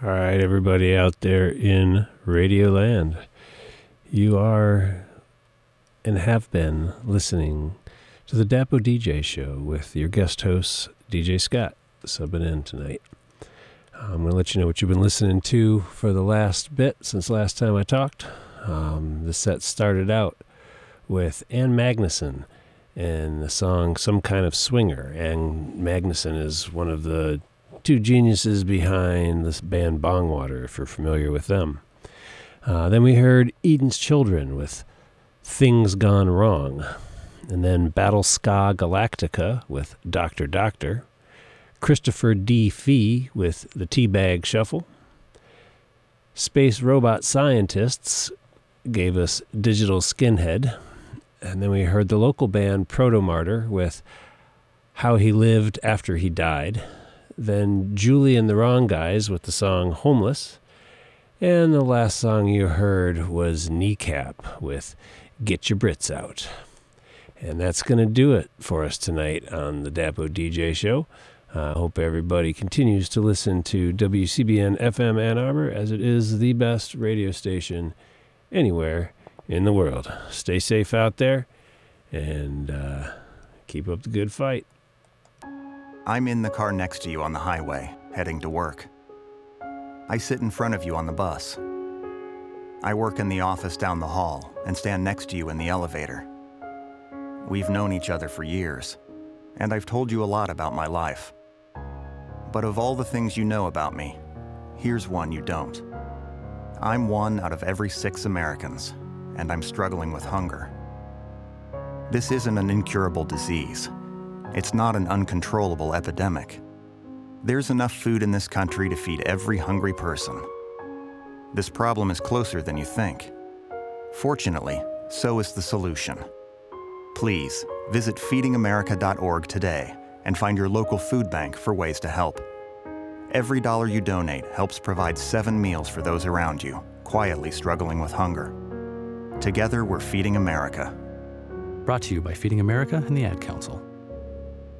All right, everybody out there in Radio Land, you are and have been listening to the Dapo DJ Show with your guest host, DJ Scott, subbing in tonight. I'm going to let you know what you've been listening to for the last bit since last time I talked. The set started out with Ann Magnuson and the song Some Kind of Swinger. Ann Magnuson is one of the two geniuses behind this band Bongwater, if you're familiar with them. Then we heard Eden's Children with Things Gone Wrong. And then Battle Ska Galactica with Dr. Doctor. Christopher D. Fee with the Teabag Shuffle. Space Robot Scientists gave us Digital Skinhead. And then we heard the local band Proto-Martyr with How He Lived After He Died. Then Julie and the Wrong Guys with the song Homeless. And the last song you heard was Kneecap with Get Your Brits Out. And that's going to do it for us tonight on the Dapo DJ Show. I hope everybody continues to listen to WCBN FM Ann Arbor, as it is the best radio station anywhere in the world. Stay safe out there and keep up the good fight. I'm in the car next to you on the highway, heading to work. I sit in front of you on the bus. I work in the office down the hall and stand next to you in the elevator. We've known each other for years, and I've told you a lot about my life. But of all the things you know about me, here's one you don't. I'm one out of every 6 Americans, and I'm struggling with hunger. This isn't an incurable disease. It's not an uncontrollable epidemic. There's enough food in this country to feed every hungry person. This problem is closer than you think. Fortunately, so is the solution. Please visit feedingamerica.org today and find your local food bank for ways to help. Every dollar you donate helps provide 7 meals for those around you, quietly struggling with hunger. Together, we're Feeding America. Brought to you by Feeding America and the Ad Council.